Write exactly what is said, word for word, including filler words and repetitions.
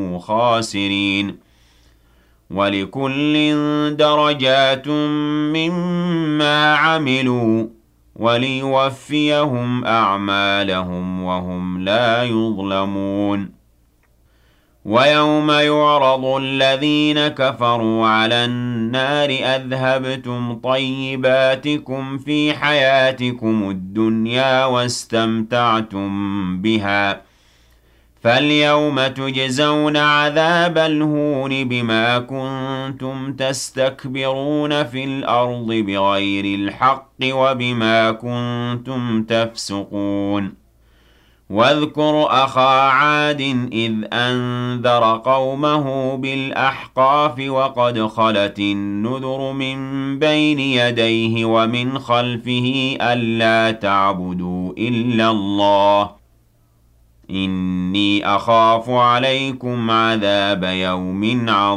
خاسرين ولكل درجات مما عملوا وليوفيهم أعمالهم وهم لا يظلمون ويوم يعرض الذين كفروا على النار أذهبتم طيباتكم في حياتكم الدنيا واستمتعتم بها فاليوم تجزون عذاب الهون بما كنتم تستكبرون في الأرض بغير الحق وبما كنتم تفسقون واذكر أخا عاد إذ أنذر قومه بالأحقاف وقد خلت النذر من بين يديه ومن خلفه ألا تعبدوا إلا الله إني أخاف عليكم عذاب يوم عظيم